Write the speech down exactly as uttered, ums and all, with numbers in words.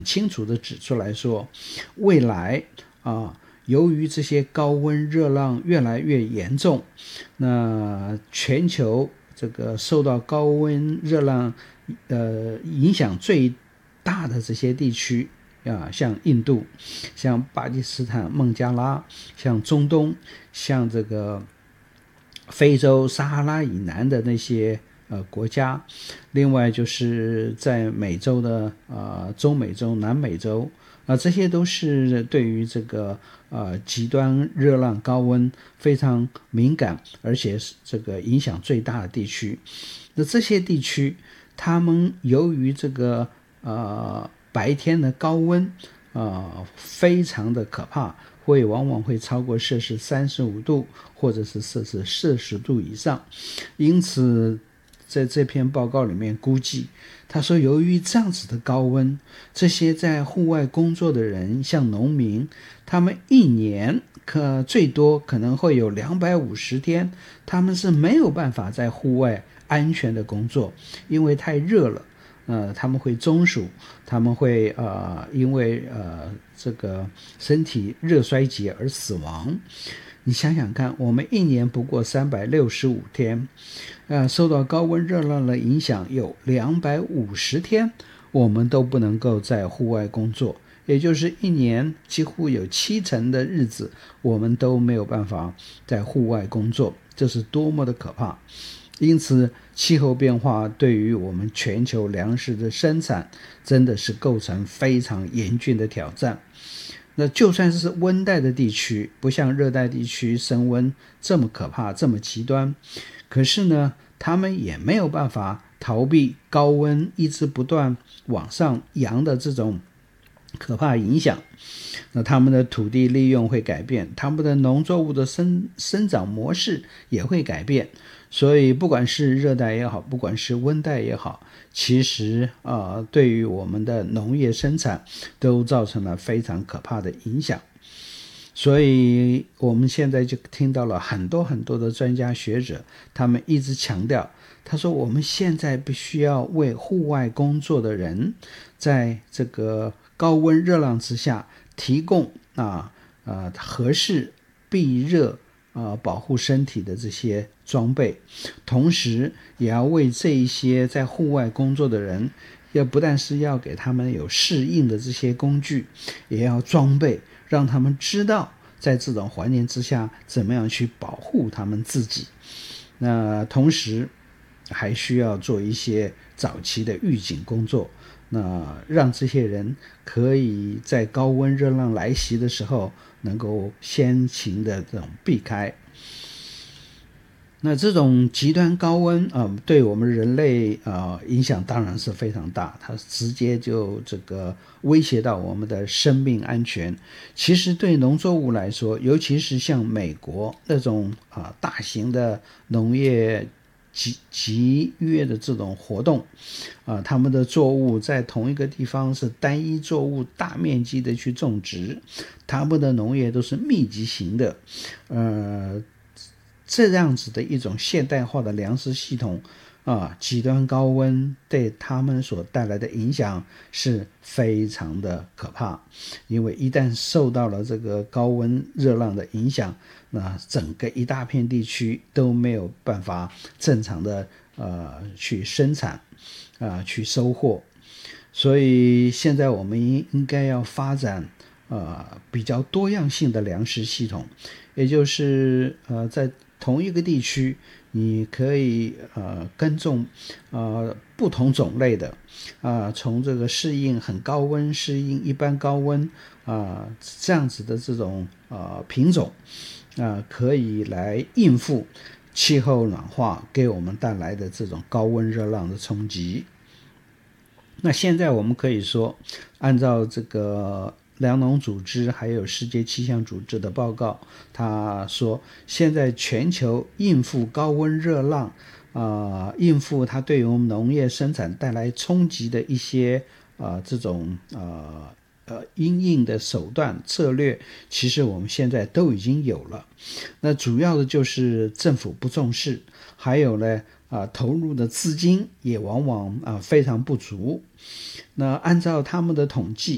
清楚地指出来说，未来啊，由于这些高温热浪越来越严重，那全球这个受到高温热浪呃影响最大的这些地区啊，像印度、像巴基斯坦孟加拉、像中东、像这个非洲撒哈拉以南的那些呃国家，另外就是在美洲的呃中美洲、南美洲啊、呃，这些都是对于这个呃极端热浪高温非常敏感，而且是这个影响最大的地区。那这些地区，他们由于这个呃白天的高温呃非常的可怕，会往往会超过摄氏三十五度，或者是摄氏四十度以上。因此在这篇报告里面估计，他说由于这样子的高温，这些在户外工作的人，像农民，他们一年可最多可能会有两百五十天，他们是没有办法在户外安全的工作，因为太热了。呃，他们会中暑，他们会呃因为呃这个身体热衰竭而死亡。你想想看，我们一年不过三百六十五天，呃，受到高温热浪的影响有两百五十天，我们都不能够在户外工作，也就是一年几乎有七成的日子，我们都没有办法在户外工作，这是多么的可怕！因此，气候变化对于我们全球粮食的生产真的是构成非常严峻的挑战。那就算是温带的地区，不像热带地区升温这么可怕，这么极端，可是呢，他们也没有办法逃避高温一直不断往上扬的这种可怕影响。那他们的土地利用会改变，他们的农作物的生生长模式也会改变。所以不管是热带也好，不管是温带也好，其实呃对于我们的农业生产都造成了非常可怕的影响。所以我们现在就听到了很多很多的专家学者，他们一直强调，他说我们现在必须要为户外工作的人，在这个高温热浪之下提供啊呃合适避热呃保护身体的这些装备，同时也要为这一些在户外工作的人，要不但是要给他们有适应的这些工具，也要装备，让他们知道在这种环境之下怎么样去保护他们自己。那同时还需要做一些早期的预警工作，那让这些人可以在高温热浪来袭的时候能够先行的这种避开。那这种极端高温啊、呃，对我们人类啊、呃、影响当然是非常大，它直接就这个威胁到我们的生命安全。其实对农作物来说，尤其是像美国那种啊、呃、大型的农业集集约的这种活动啊、呃，他们的作物在同一个地方是单一作物大面积的去种植，他们的农业都是密集型的，呃。这样子的一种现代化的粮食系统啊，极端高温对他们所带来的影响是非常的可怕。因为一旦受到了这个高温热浪的影响，那整个一大片地区都没有办法正常的呃去生产啊、呃、去收获。所以现在我们应该要发展呃比较多样性的粮食系统，也就是呃在同一个地区，你可以呃耕种呃不同种类的啊、呃，从这个适应很高温、适应一般高温啊、呃、这样子的这种呃品种啊、呃，可以来应付气候暖化给我们带来的这种高温热浪的冲击。那现在我们可以说，按照这个粮农组织还有世界气象组织的报告，他说现在全球应付高温热浪啊、呃，应付它对于我们农业生产带来冲击的一些啊、呃、这种呃呃因应的手段策略，其实我们现在都已经有了。那主要的就是政府不重视，还有呢啊、呃、投入的资金也往往啊、呃、非常不足。那按照他们的统计，